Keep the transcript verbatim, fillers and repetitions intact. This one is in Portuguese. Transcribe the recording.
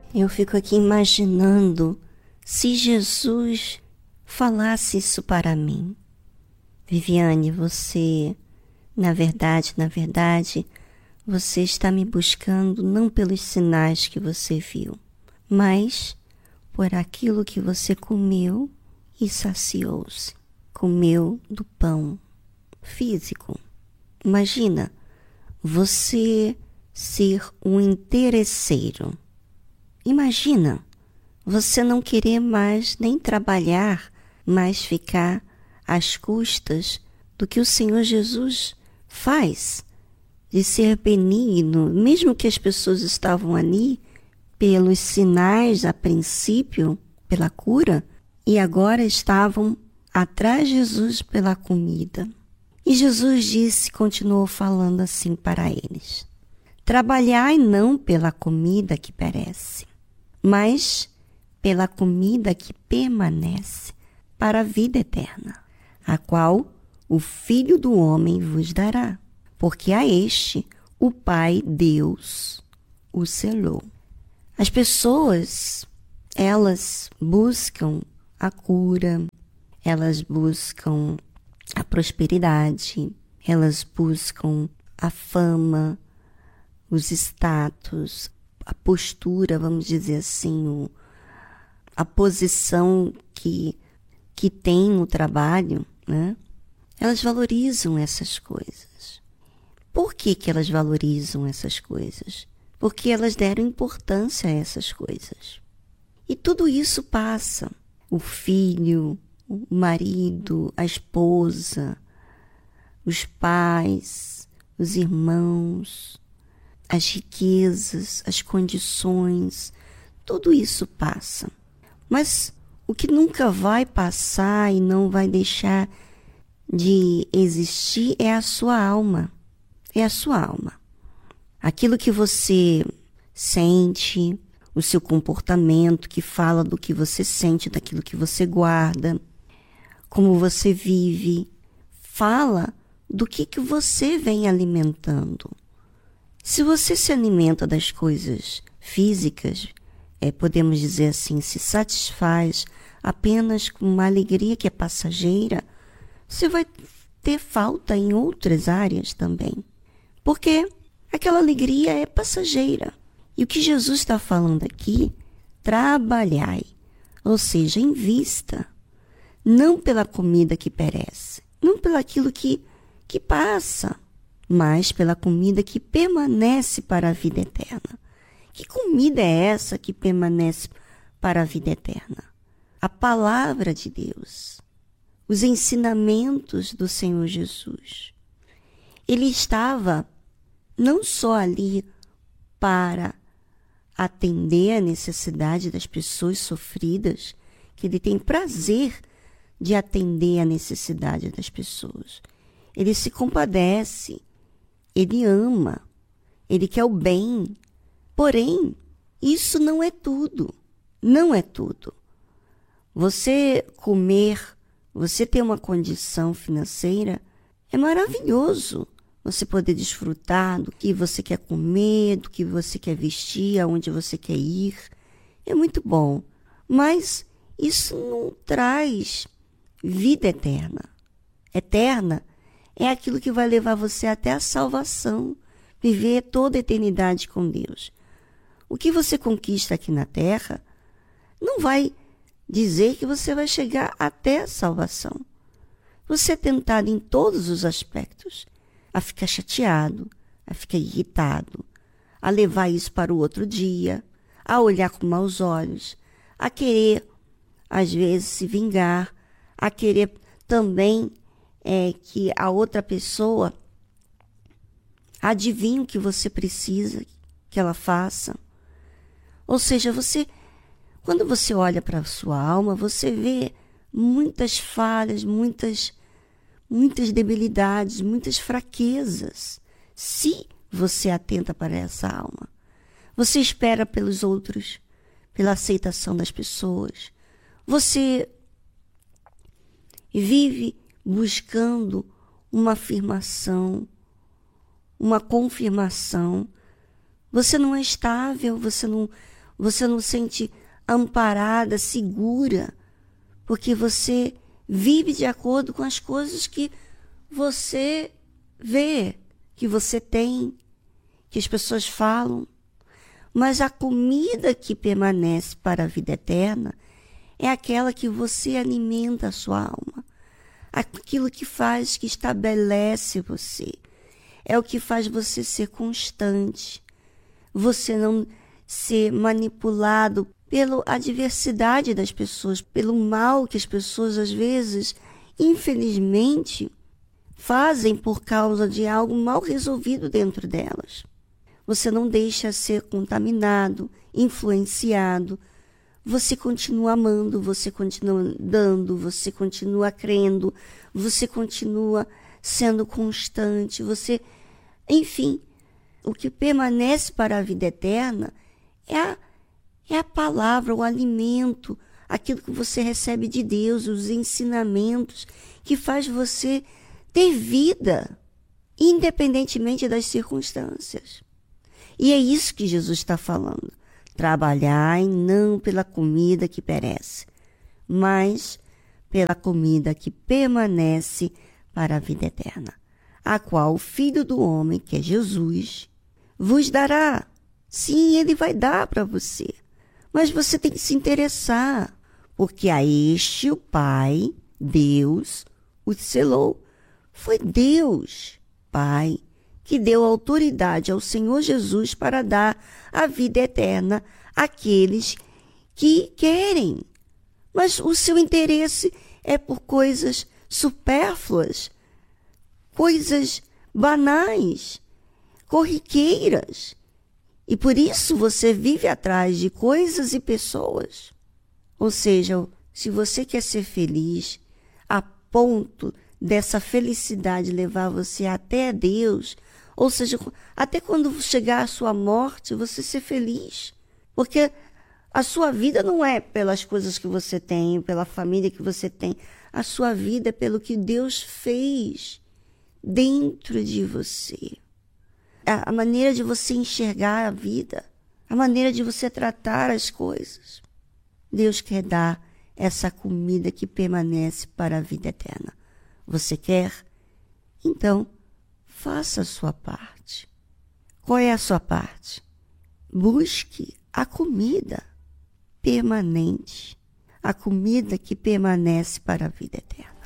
Eu fico aqui imaginando se Jesus falasse isso para mim. Viviane, você, na verdade, na verdade, você está me buscando não pelos sinais que você viu, mas por aquilo que você comeu e saciou-se. Comeu do pão físico. Imagina você ser um interesseiro. Imagina você não querer mais nem trabalhar, mas ficar às custas do que o Senhor Jesus faz, de ser benigno, mesmo que as pessoas estavam ali pelos sinais a princípio, pela cura, e agora estavam atrás de Jesus pela comida. E Jesus disse, continuou falando assim para eles: trabalhai não pela comida que perece, mas pela comida que permanece para a vida eterna, a qual o Filho do Homem vos dará, porque a este o Pai Deus o selou. As pessoas, elas buscam a cura, elas buscam a prosperidade, elas buscam a fama, os status, a postura, vamos dizer assim, o, a posição que, que tem no trabalho, né? Elas valorizam essas coisas. Por que que elas valorizam essas coisas? Porque elas deram importância a essas coisas. E tudo isso passa. O filho, o marido, a esposa, os pais, os irmãos, as riquezas, as condições, tudo isso passa. Mas o que nunca vai passar e não vai deixar de existir é a sua alma. É a sua alma. Aquilo que você sente, o seu comportamento que fala do que você sente, daquilo que você guarda, como você vive, fala do que, que você vem alimentando. Se você se alimenta das coisas físicas, é, podemos dizer assim, se satisfaz apenas com uma alegria que é passageira, você vai ter falta em outras áreas também. Porque aquela alegria é passageira. E o que Jesus está falando aqui, trabalhai, ou seja, invista, não pela comida que perece, não pelaquilo que, que passa, mas pela comida que permanece para a vida eterna. Que comida é essa que permanece para a vida eterna? A palavra de Deus, os ensinamentos do Senhor Jesus. Ele estava não só ali para atender a necessidade das pessoas sofridas, que ele tem prazer de atender a necessidade das pessoas. Ele se compadece, ele ama, ele quer o bem. Porém, isso não é tudo, não é tudo. Você comer, você ter uma condição financeira, é maravilhoso. Você poder desfrutar do que você quer comer, do que você quer vestir, aonde você quer ir. É muito bom. Mas isso não traz vida eterna. Eterna é aquilo que vai levar você até a salvação, viver toda a eternidade com Deus. O que você conquista aqui na terra não vai dizer que você vai chegar até a salvação. Você é tentado em todos os aspectos a ficar chateado, a ficar irritado, a levar isso para o outro dia, a olhar com maus olhos, a querer, às vezes, se vingar, a querer também é, que a outra pessoa adivinhe o que você precisa que ela faça. Ou seja, você, quando você olha para a sua alma, você vê muitas falhas, muitas muitas debilidades, muitas fraquezas, se você atenta para essa alma. Você espera pelos outros, pela aceitação das pessoas. Você vive buscando uma afirmação, uma confirmação. Você não é estável, você não, você não se sente amparada, segura, porque você vive de acordo com as coisas que você vê, que você tem, que as pessoas falam. Mas a comida que permanece para a vida eterna é aquela que você alimenta a sua alma. Aquilo que faz, que estabelece você. É o que faz você ser constante. Você não ser manipulado pela adversidade das pessoas, pelo mal que as pessoas, às vezes, infelizmente, fazem por causa de algo mal resolvido dentro delas. Você não deixa ser contaminado, influenciado. Você continua amando, você continua dando, você continua crendo, você continua sendo constante, você... Enfim, o que permanece para a vida eterna é a, é a palavra, o alimento, aquilo que você recebe de Deus, os ensinamentos que faz você ter vida, independentemente das circunstâncias. E é isso que Jesus está falando. Trabalhai não pela comida que perece, mas pela comida que permanece para a vida eterna, a qual o Filho do Homem, que é Jesus, vos dará. Sim, ele vai dar para você, mas você tem que se interessar, porque a este o Pai, Deus, o selou. Foi Deus, Pai, que deu autoridade ao Senhor Jesus para dar a vida eterna àqueles que querem. Mas o seu interesse é por coisas supérfluas, coisas banais, corriqueiras. E por isso você vive atrás de coisas e pessoas. Ou seja, se você quer ser feliz, a ponto dessa felicidade levar você até Deus, ou seja, até quando chegar a sua morte, você ser feliz. Porque a sua vida não é pelas coisas que você tem, pela família que você tem. A sua vida é pelo que Deus fez dentro de você. A maneira de você enxergar a vida, a maneira de você tratar as coisas. Deus quer dar essa comida que permanece para a vida eterna. Você quer? Então, faça a sua parte. Qual é a sua parte? Busque a comida permanente, a comida que permanece para a vida eterna.